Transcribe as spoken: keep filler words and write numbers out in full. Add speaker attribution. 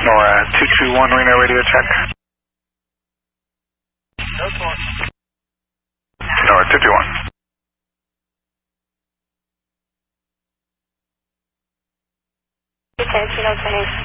Speaker 1: NORAD two two one Reno radio check. NORAD two two one.
Speaker 2: Okay, Kilo twenty.